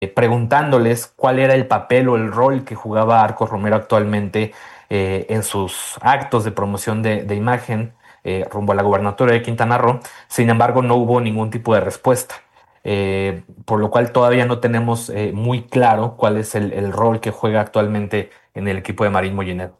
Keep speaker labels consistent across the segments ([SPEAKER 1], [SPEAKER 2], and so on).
[SPEAKER 1] preguntándoles cuál era el papel o el rol que jugaba Arcos Romero actualmente en sus actos de promoción de imagen rumbo a la gubernatura de Quintana Roo. Sin embargo, no hubo ningún tipo de respuesta. Por lo cual todavía no tenemos muy claro cuál es el rol que juega actualmente en el equipo de Marín Mollinedo.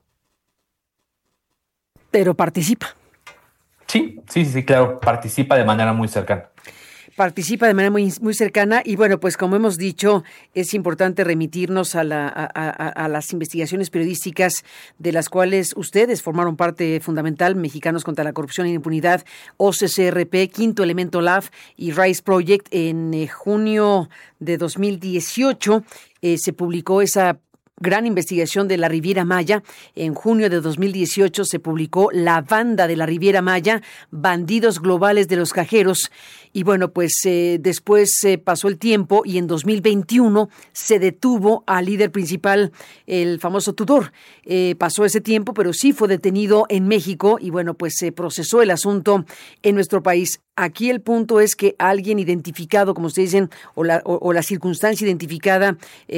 [SPEAKER 2] Pero participa.
[SPEAKER 1] Sí, sí, sí, claro, participa de manera muy cercana.
[SPEAKER 2] Participa de manera muy cercana y bueno, pues como hemos dicho, es importante remitirnos a las investigaciones periodísticas de las cuales ustedes formaron parte fundamental, Mexicanos contra la Corrupción y la Impunidad, OCCRP, Quinto Elemento Lab y Rise Project. En junio de 2018 se publicó esa gran investigación de la Riviera Maya. En junio de 2018 se publicó La Banda de la Riviera Maya, Bandidos Globales de los Cajeros. Y bueno, pues después pasó el tiempo y en 2021 se detuvo al líder principal, el famoso Tudor. Pasó ese tiempo, pero sí fue detenido en México y bueno, pues se procesó el asunto en nuestro país. Aquí el punto alguien identificado, como ustedes dicen, o la circunstancia identificada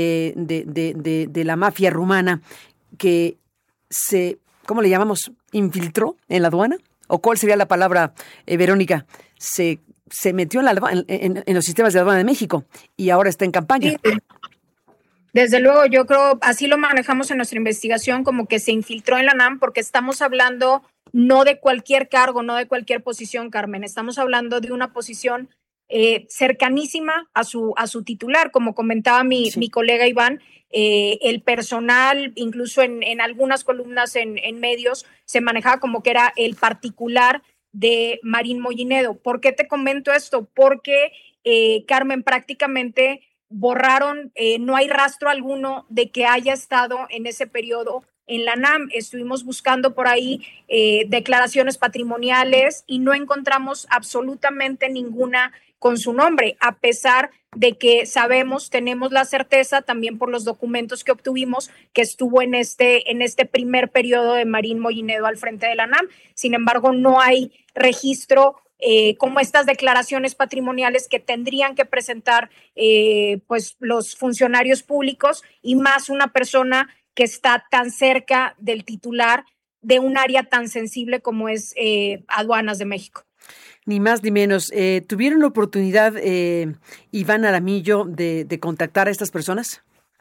[SPEAKER 2] de la mafia rumana que ¿cómo le llamamos? ¿Infiltró en la aduana? ¿O cuál sería la palabra, Verónica? Se metió en los sistemas de aduana de México y ahora está en campaña.
[SPEAKER 3] Sí. Desde luego, yo creo, así lo manejamos en nuestra investigación, como que se infiltró en la NAM, porque estamos hablando no de cualquier cargo, no de cualquier posición, Carmen, estamos hablando de una posición cercanísima a su titular, como comentaba mi colega Iván. El personal, incluso en algunas columnas en medios, se manejaba como que era el particular de Marín Mollinedo. ¿Por qué te comento esto? Porque, Carmen, prácticamente borraron, no hay rastro alguno de que haya estado en ese periodo en la NAM. Estuvimos buscando por ahí declaraciones patrimoniales y no encontramos absolutamente ninguna con su nombre, a pesar de que tenemos la certeza también por los documentos que obtuvimos que estuvo en este primer periodo de Marín Mollinedo al frente de la NAM. Sin embargo, no hay registro como estas declaraciones patrimoniales que tendrían que presentar pues los funcionarios públicos y más una persona que está tan cerca del titular de un área tan sensible como es Aduanas de México.
[SPEAKER 2] Ni más ni menos. ¿Tuvieron la oportunidad, Iván Aramillo, de contactar a estas personas?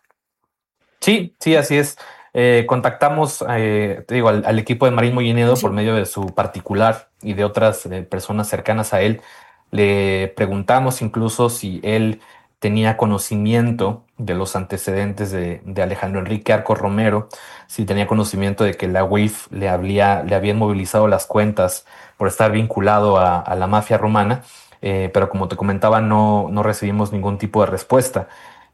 [SPEAKER 1] Sí, sí, así es. Contactamos, te digo, al equipo de Marín Mollinedo por medio de su particular y de otras personas cercanas a él. Le preguntamos incluso si él tenía conocimiento de los antecedentes de Alejandro Enrique Arcos Romero, si tenía conocimiento de que la UIF le habían movilizado las cuentas por estar vinculado a la mafia rumana, pero como te comentaba, no recibimos ningún tipo de respuesta.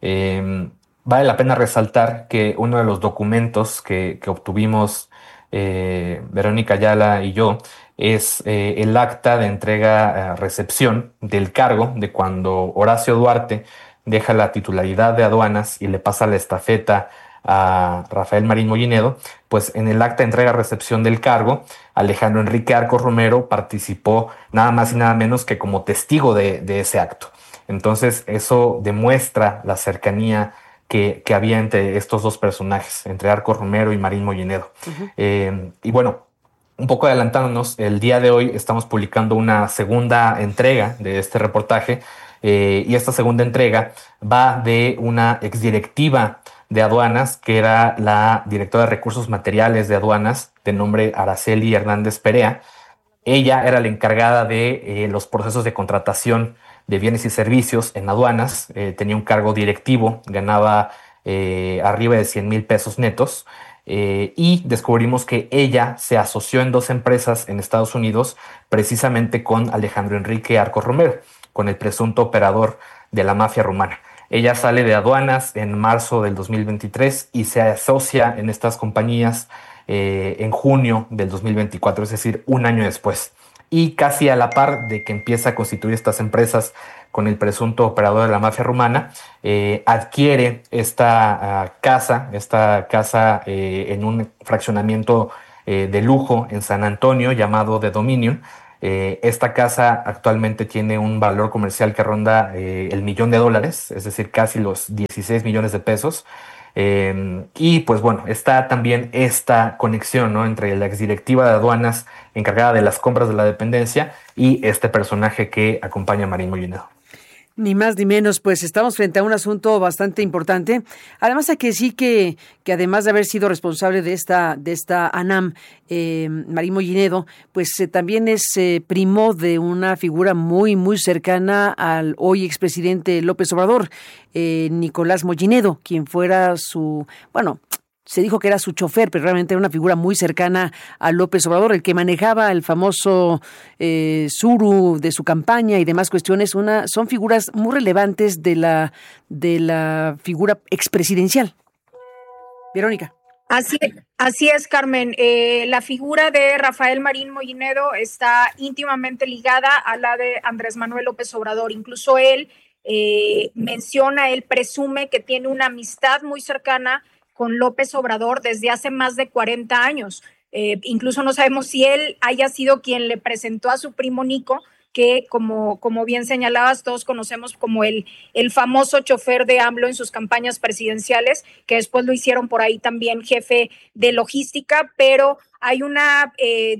[SPEAKER 1] Vale la pena resaltar que uno de los documentos que obtuvimos Verónica Ayala y yo es el acta de entrega-recepción del cargo de cuando Horacio Duarte deja la titularidad de aduanas y le pasa la estafeta a Rafael Marín Mollinedo. Pues en el acta de entrega-recepción del cargo, Alejandro Enrique Arcos Romero participó nada más y nada menos que como testigo de ese acto. Entonces eso demuestra la cercanía que había entre estos dos personajes, entre Arcos Romero y Marín Mollinedo. Y bueno, un poco adelantándonos, el día de hoy estamos publicando una segunda entrega de este reportaje y esta segunda entrega va de una exdirectiva de aduanas que era la directora de recursos materiales de aduanas de nombre Araceli Hernández Perea. Ella era la encargada de los procesos de contratación de bienes y servicios en aduanas, tenía un cargo directivo, ganaba arriba de 100,000 pesos netos y descubrimos que ella se asoció en dos empresas en Estados Unidos precisamente con Alejandro Enrique Arcos Romero, con el presunto operador de la mafia rumana. Ella sale de aduanas en marzo del 2023 y se asocia en estas compañías en junio del 2024, es decir, un año después. Y casi a la par de que empieza a constituir estas empresas con el presunto operador de la mafia rumana, adquiere esta casa en un fraccionamiento de lujo en San Antonio llamado The Dominion, Esta casa actualmente tiene un valor comercial que ronda el $1.000.000, es decir, casi los 16 millones de pesos. Y pues bueno, está también esta conexión, ¿no?, entre la exdirectiva de aduanas encargada de las compras de la dependencia y este personaje que acompaña a Marín Mollinedo.
[SPEAKER 2] Ni más ni menos, pues estamos frente a un asunto bastante importante. Además hay que decir que además de haber sido responsable de esta ANAM, Marín Mollinedo, pues también es primo de una figura muy, muy cercana al hoy expresidente López Obrador, Nicolás Mollinedo, quien fuera se dijo que era su chofer, pero realmente era una figura muy cercana a López Obrador, el que manejaba el famoso Suru de su campaña y demás cuestiones. Son figuras muy relevantes de la figura expresidencial. Verónica.
[SPEAKER 3] Así es, Carmen. La figura de Rafael Marín Mollinedo está íntimamente ligada a la de Andrés Manuel López Obrador. Incluso él presume que tiene una amistad muy cercana con López Obrador desde hace más de 40 años. Incluso no sabemos si él haya sido quien le presentó a su primo Nico, que como bien señalabas, todos conocemos como el famoso chofer de AMLO en sus campañas presidenciales, que después lo hicieron por ahí también jefe de logística, pero hay una,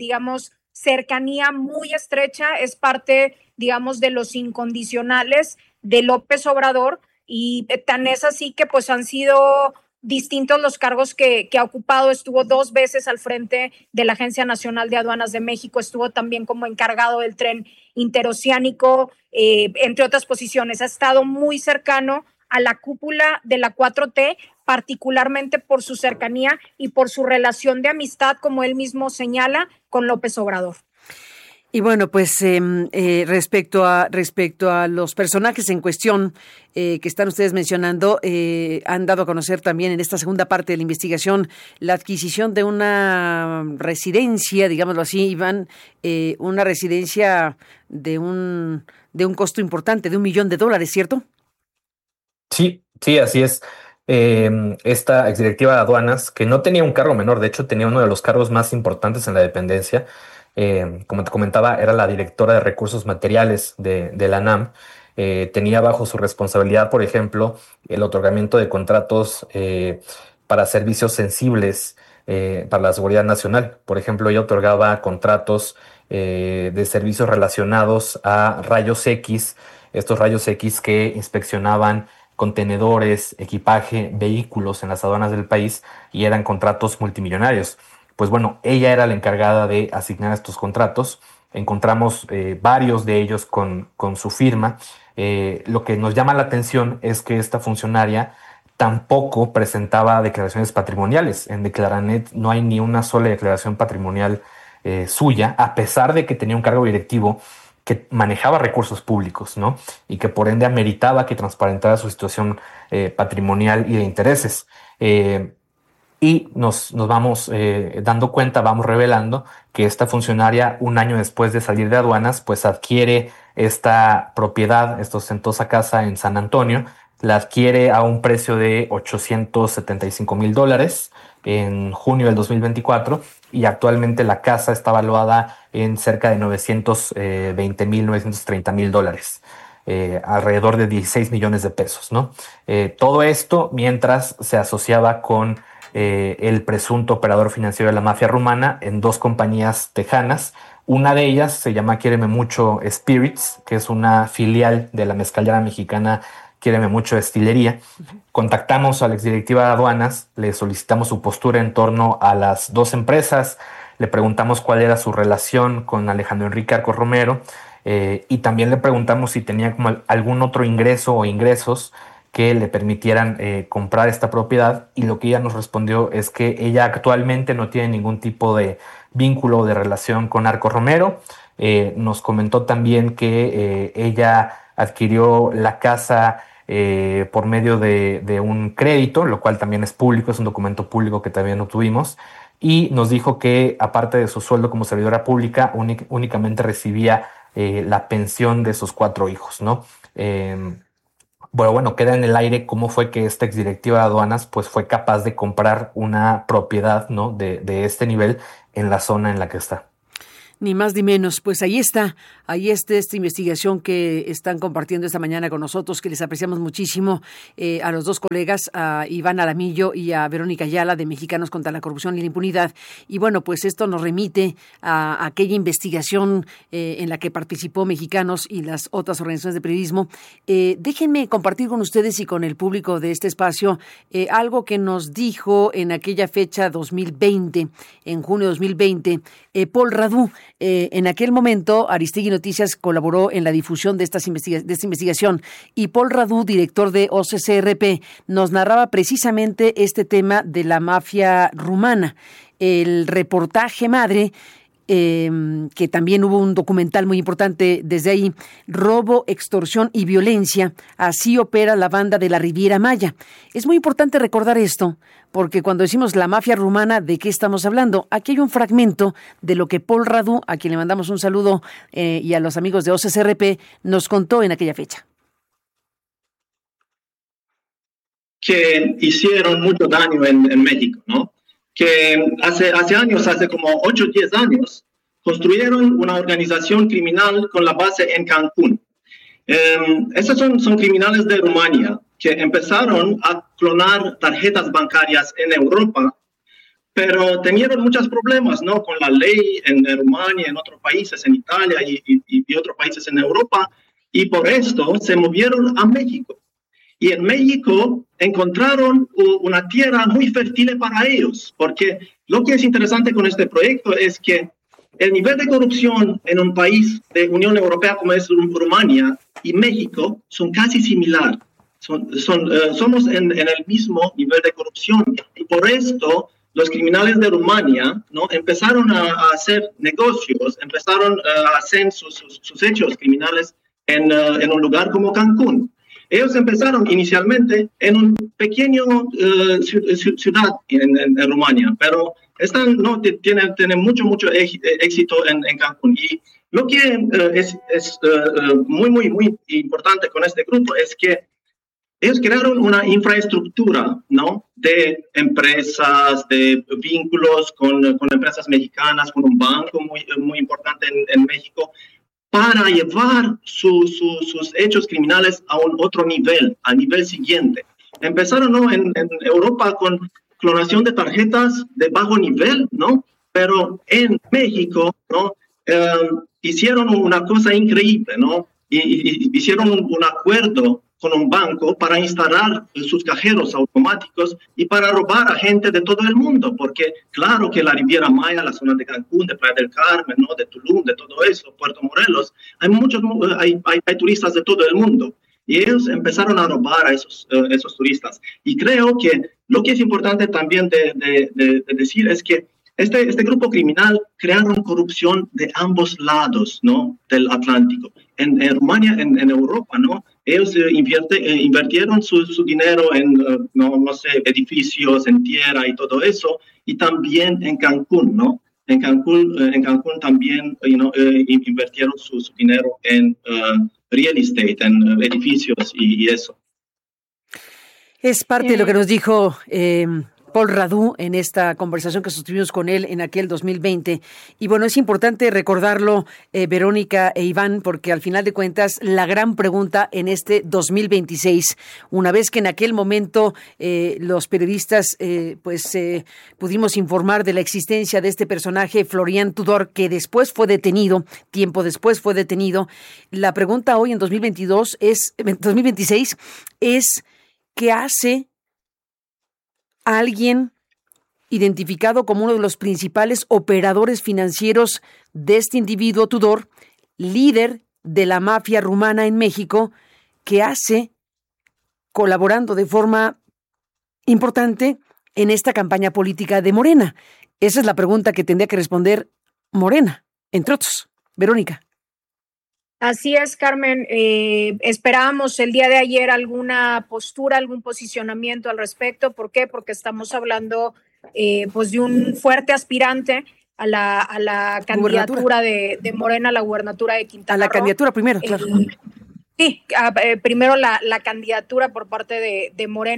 [SPEAKER 3] cercanía muy estrecha, es parte, de los incondicionales de López Obrador, y tan es así que pues han sido distintos los cargos que ha ocupado. Estuvo 2 veces al frente de la Agencia Nacional de Aduanas de México, estuvo también como encargado del tren interoceánico, entre otras posiciones. Ha estado muy cercano a la cúpula de la 4T, particularmente por su cercanía y por su relación de amistad, como él mismo señala, con López Obrador.
[SPEAKER 2] Y bueno, pues respecto a los personajes en cuestión que están ustedes mencionando, han dado a conocer también en esta segunda parte de la investigación la adquisición de una residencia, digámoslo así, Iván, una residencia de un costo importante, de $1 millón, ¿cierto?
[SPEAKER 1] Sí, así es. Esta exdirectiva de aduanas, que no tenía un cargo menor, de hecho tenía uno de los cargos más importantes en la dependencia. Como te comentaba, era la directora de recursos materiales de la ANAM. Tenía bajo su responsabilidad, por ejemplo, el otorgamiento de contratos para servicios sensibles para la seguridad nacional. Por ejemplo, ella otorgaba contratos de servicios relacionados a rayos X, estos rayos X que inspeccionaban contenedores, equipaje, vehículos en las aduanas del país, y eran contratos multimillonarios. Pues bueno, ella era la encargada de asignar estos contratos. Encontramos varios de ellos con su firma. Lo que nos llama la atención es que esta funcionaria tampoco presentaba declaraciones patrimoniales. En Declaranet no hay ni una sola declaración patrimonial suya, a pesar de que tenía un cargo directivo que manejaba recursos públicos, ¿no? Y que por ende ameritaba que transparentara su situación patrimonial y de intereses. Y nos vamos dando cuenta, vamos revelando que esta funcionaria, un año después de salir de aduanas, pues adquiere esta propiedad, esta ostentosa casa en San Antonio, la adquiere a un precio de $875,000 en junio del 2024, y actualmente la casa está valuada en cerca de $920,000, $930,000. Alrededor de 16 millones de pesos, ¿no? Todo esto mientras se asociaba con el presunto operador financiero de la mafia rumana en 2 compañías tejanas. Una de ellas se llama Quiéreme Mucho Spirits, que es una filial de la mezcalera mexicana Quiéreme Mucho Destilería. Contactamos a la exdirectiva de aduanas, le solicitamos su postura en torno a las 2 empresas, le preguntamos cuál era su relación con Alejandro Enrique Arcos Romero, y también le preguntamos si tenía como algún otro ingreso o ingresos que le permitieran comprar esta propiedad, y lo que ella nos respondió es que ella actualmente no tiene ningún tipo de vínculo o de relación con Arcos Romero. Nos comentó también que ella adquirió la casa por medio de un crédito, lo cual también es público, es un documento público que también obtuvimos, y nos dijo que aparte de su sueldo como servidora pública, únicamente recibía la pensión de sus 4 hijos, ¿no? Bueno, queda en el aire cómo fue que esta exdirectiva de aduanas pues fue capaz de comprar una propiedad, ¿no?, de este nivel en la zona en la que está.
[SPEAKER 2] Ni más ni menos. Pues ahí está esta investigación que están compartiendo esta mañana con nosotros, que les apreciamos muchísimo, a los dos colegas, a Iván Aramillo y a Verónica Ayala, de Mexicanos contra la Corrupción y la Impunidad. Y bueno, pues esto nos remite a aquella investigación en la que participó Mexicanos y las otras organizaciones de periodismo. Déjenme compartir con ustedes y con el público de este espacio algo que nos dijo en aquella fecha 2020, en junio de 2020, Paul Radu. En aquel momento, Aristegui Noticias colaboró en la difusión de esta investigación, y Paul Radu, director de OCCRP, nos narraba precisamente este tema de la mafia rumana. El reportaje madre, que también hubo un documental muy importante desde ahí, Robo, Extorsión y Violencia, así opera la banda de la Riviera Maya. Es muy importante recordar esto, porque cuando decimos la mafia rumana, ¿de qué estamos hablando? Aquí hay un fragmento de lo que Paul Radu, a quien le mandamos un saludo, y a los amigos de OCCRP, nos contó en aquella fecha.
[SPEAKER 4] Que hicieron mucho daño en México, ¿no? Que hace años, hace como 8 o 10 años, construyeron una organización criminal con la base en Cancún. Esos son criminales de Rumania que empezaron a clonar tarjetas bancarias en Europa, pero tenían muchos problemas, ¿no? Con la ley en Rumania, en otros países, en Italia y otros países en Europa, y por esto se movieron a México. Y en México encontraron una tierra muy fértil para ellos, porque lo que es interesante con este proyecto es que el nivel de corrupción en un país de Unión Europea como es Rumania y México son casi similares. Somos en el mismo nivel de corrupción, y por esto los criminales de Rumania, ¿no?, empezaron a hacer negocios, empezaron a hacer sus hechos criminales en un lugar como Cancún. Ellos empezaron inicialmente en un pequeño ciudad en Rumania, pero tienen mucho éxito en Cancún. Y lo que es muy importante con este grupo es que ellos crearon una infraestructura, ¿no?, de empresas, de vínculos con empresas mexicanas, con un banco muy importante en México, para llevar sus hechos criminales a un otro nivel, al nivel siguiente. Empezaron, ¿no?, en Europa con clonación de tarjetas de bajo nivel, ¿no? Pero en México, ¿no?, hicieron una cosa increíble, ¿no? Y hicieron un acuerdo con un banco para instalar sus cajeros automáticos y para robar a gente de todo el mundo, porque claro que la Riviera Maya, la zona de Cancún, de Playa del Carmen, ¿no?, de Tulum, de todo eso, Puerto Morelos, hay turistas de todo el mundo, y ellos empezaron a robar a esos turistas. Y creo que lo que es importante también de decir es que este grupo criminal crearon corrupción de ambos lados, ¿no?, del Atlántico. En Rumania, en Europa, ¿no?, ellos invirtieron su dinero en, no sé, edificios, en tierra y todo eso, y también en Cancún, ¿no? En Cancún también invirtieron su dinero en real estate, en edificios y eso.
[SPEAKER 2] Es parte de lo que nos dijo Paul Radu en esta conversación que sostuvimos con él en aquel 2020. Y bueno, es importante recordarlo, Verónica e Iván, porque al final de cuentas la gran pregunta en este 2026, una vez que en aquel momento los periodistas pudimos informar de la existencia de este personaje, Florian Tudor, que después fue detenido, tiempo después fue detenido, la pregunta hoy en 2026 es ¿qué hace alguien identificado como uno de los principales operadores financieros de este individuo Tudor, líder de la mafia rumana en México, que hace colaborando de forma importante en esta campaña política de Morena? Esa es la pregunta que tendría que responder Morena, entre otros. Verónica.
[SPEAKER 3] Así es, Carmen. Esperábamos el día de ayer alguna postura, algún posicionamiento al respecto. ¿Por qué? Porque estamos hablando pues de un fuerte aspirante a la candidatura de Morena a la gubernatura de Quintana Roo.
[SPEAKER 2] A la candidatura primero, claro.
[SPEAKER 3] Sí, primero la candidatura por parte de Morena.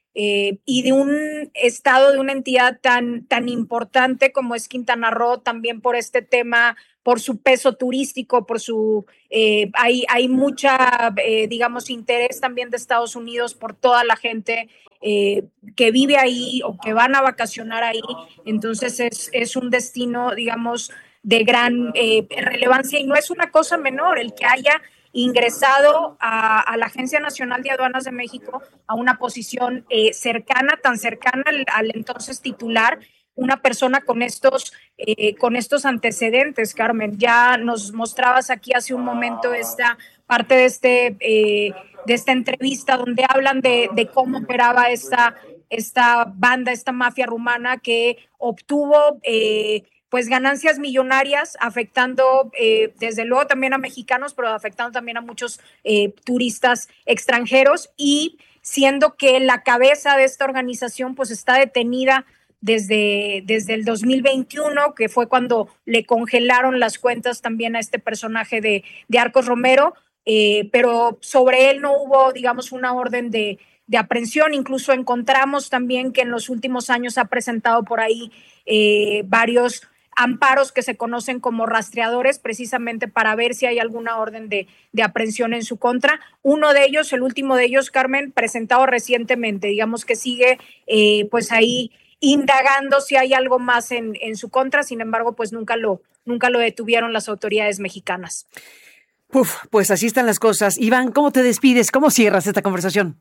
[SPEAKER 3] y de un estado, de una entidad tan importante como es Quintana Roo, también por este tema, por su peso turístico, por su hay mucha, digamos, interés también de Estados Unidos por toda la gente que vive ahí o que van a vacacionar ahí. Entonces es un destino, digamos, de gran relevancia, y no es una cosa menor el que haya ingresado a la Agencia Nacional de Aduanas de México a una posición tan cercana al entonces titular, una persona con estos antecedentes. Carmen, ya nos mostrabas aquí hace un momento esta parte de esta entrevista donde hablan de cómo operaba esta banda, esta mafia rumana que obtuvo pues ganancias millonarias, afectando desde luego también a mexicanos, pero afectando también a muchos turistas extranjeros, y siendo que la cabeza de esta organización pues está detenida desde el 2021, que fue cuando le congelaron las cuentas también a este personaje de Arcos Romero, pero sobre él no hubo, digamos, una orden de aprehensión. Incluso encontramos también que en los últimos años ha presentado por ahí varios amparos que se conocen como rastreadores, precisamente para ver si hay alguna orden de aprehensión en su contra. Uno de ellos, el último de ellos, Carmen, presentado recientemente, digamos que sigue pues ahí indagando si hay algo más en su contra. Sin embargo, pues nunca lo detuvieron las autoridades mexicanas.
[SPEAKER 2] Pues así están las cosas. Iván, ¿cómo te despides? ¿Cómo cierras esta conversación?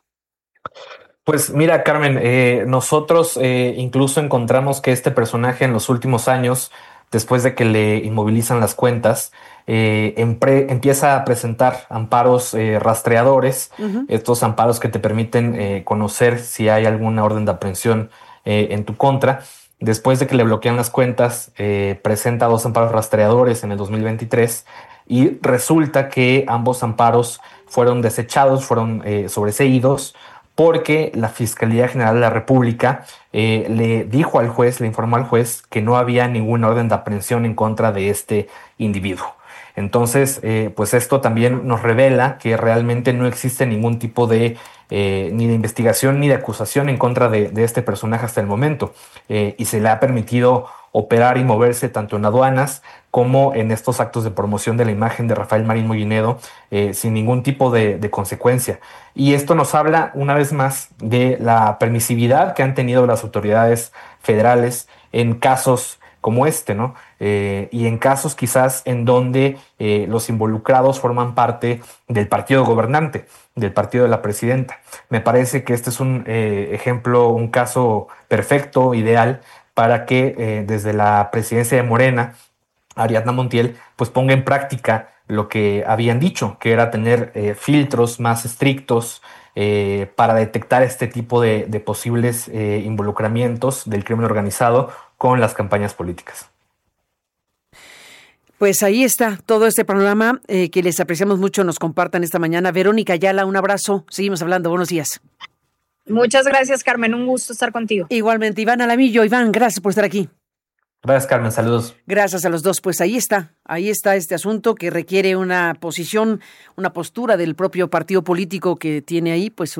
[SPEAKER 1] Pues mira, Carmen, nosotros incluso encontramos que este personaje en los últimos años, después de que le inmovilizan las cuentas, empieza a presentar amparos rastreadores, estos amparos que te permiten conocer si hay alguna orden de aprehensión en tu contra. Después de que le bloquean las cuentas, presenta 2 amparos rastreadores en el 2023, y resulta que ambos amparos fueron desechados, fueron sobreseídos, porque la Fiscalía General de la República le informó al juez que no había ninguna orden de aprehensión en contra de este individuo. Entonces, pues esto también nos revela que realmente no existe ningún tipo de ni de investigación ni de acusación en contra de este personaje hasta el momento, y se le ha permitido operar y moverse tanto en aduanas como en estos actos de promoción de la imagen de Rafael Marín Mollinedo, sin ningún tipo de consecuencia. Y esto nos habla una vez más de la permisividad que han tenido las autoridades federales en casos como este, ¿no? Y en casos quizás en donde los involucrados forman parte del partido gobernante, del partido de la presidenta. Me parece que este es un ejemplo, un caso perfecto, ideal, para que desde la presidencia de Morena, Ariadna Montiel, pues ponga en práctica lo que habían dicho, que era tener filtros más estrictos para detectar este tipo de posibles involucramientos del crimen organizado con las campañas políticas.
[SPEAKER 2] Pues ahí está todo este panorama que les apreciamos mucho, nos compartan esta mañana. Verónica Ayala, un abrazo, seguimos hablando, buenos días.
[SPEAKER 3] Muchas gracias, Carmen, un gusto estar contigo.
[SPEAKER 2] Igualmente, Iván Alamillo. Iván, gracias por estar aquí.
[SPEAKER 1] Gracias, Carmen, saludos.
[SPEAKER 2] Gracias a los dos. Pues ahí está este asunto que requiere una posición, una postura del propio partido político que tiene ahí, pues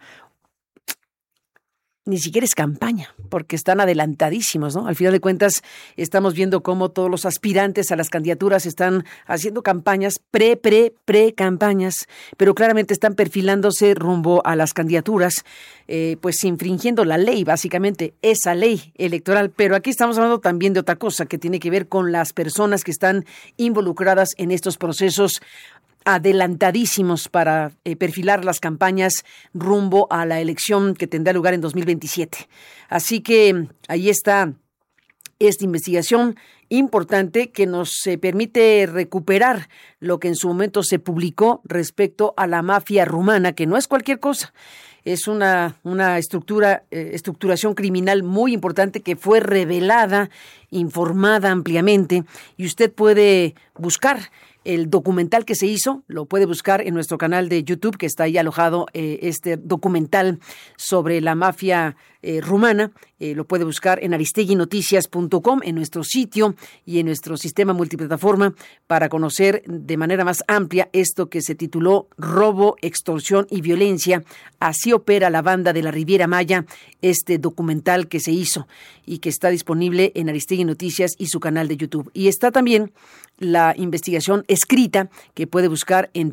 [SPEAKER 2] ni siquiera es campaña, porque están adelantadísimos, ¿no? Al final de cuentas, estamos viendo cómo todos los aspirantes a las candidaturas están haciendo campañas, pre-campañas, pero claramente están perfilándose rumbo a las candidaturas, pues infringiendo la ley, básicamente, esa ley electoral. Pero aquí estamos hablando también de otra cosa que tiene que ver con las personas que están involucradas en estos procesos adelantadísimos para perfilar las campañas rumbo a la elección que tendrá lugar en 2027. Así que ahí está esta investigación importante que nos permite recuperar lo que en su momento se publicó respecto a la mafia rumana, que no es cualquier cosa. Es una estructuración criminal muy importante que fue revelada, informada ampliamente, y usted puede buscar el documental que se hizo, lo puede buscar en nuestro canal de YouTube, que está ahí alojado este documental sobre la mafia rumana. Lo puede buscar en aristeguinoticias.com, en nuestro sitio y en nuestro sistema multiplataforma, para conocer de manera más amplia esto que se tituló Robo, Extorsión y Violencia. Así opera la banda de la Riviera Maya, este documental que se hizo y que está disponible en Aristegui Noticias y su canal de YouTube. Y está también la investigación escrita que puede buscar en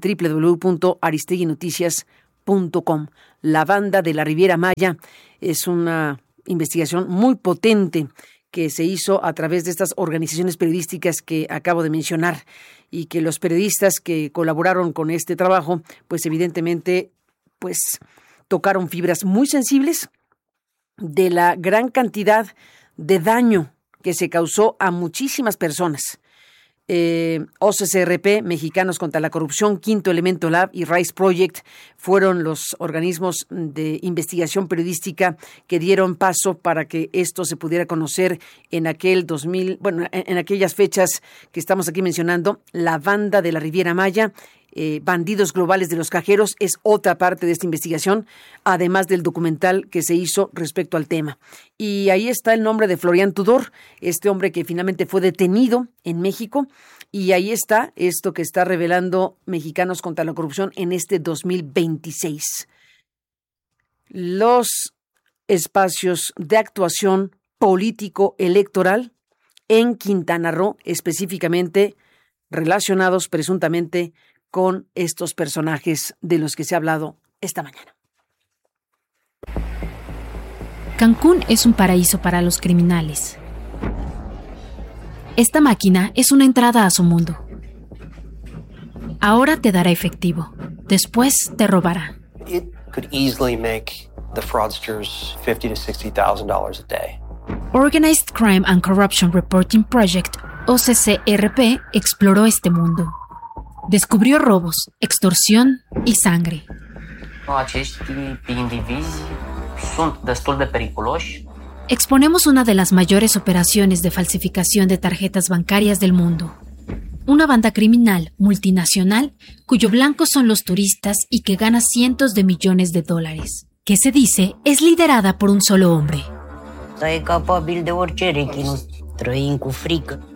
[SPEAKER 2] www.aristeguinoticias.com. La banda de la Riviera Maya es una investigación muy potente que se hizo a través de estas organizaciones periodísticas que acabo de mencionar, y que los periodistas que colaboraron con este trabajo, pues evidentemente, pues tocaron fibras muy sensibles de la gran cantidad de daño que se causó a muchísimas personas. OCCRP, Mexicanos contra la Corrupción, Quinto Elemento Lab y Rice Project fueron los organismos de investigación periodística que dieron paso para que esto se pudiera conocer en aquel 2000, en aquellas fechas que estamos aquí mencionando. La banda de la Riviera Maya, Bandidos Globales de los Cajeros, es otra parte de esta investigación, además del documental que se hizo respecto al tema. Y ahí está el nombre de Florian Tudor, este hombre que finalmente fue detenido en México, y ahí está esto que está revelando Mexicanos contra la Corrupción en este 2026. Los espacios de actuación político-electoral en Quintana Roo, específicamente relacionados presuntamente con estos personajes de los que se ha hablado esta mañana.
[SPEAKER 5] Cancún es un paraíso para los criminales. Esta máquina es una entrada a su mundo. Ahora te dará efectivo. Después te robará.
[SPEAKER 6] It could easily make the fraudsters $50,000 to $60,000 a day.
[SPEAKER 5] Organized Crime and Corruption Reporting Project, OCCRP, exploró este mundo. Descubrió robos, extorsión y sangre.
[SPEAKER 7] Acești indivizi sunt destul de periculoși.
[SPEAKER 5] Exponemos una de las mayores operaciones de falsificación de tarjetas bancarias del mundo. Una banda criminal multinacional cuyo blanco son los turistas y que gana cientos de millones de dólares, que se dice es liderada por un solo hombre.
[SPEAKER 8] E capabil de orice rechinut, trăim cu frică.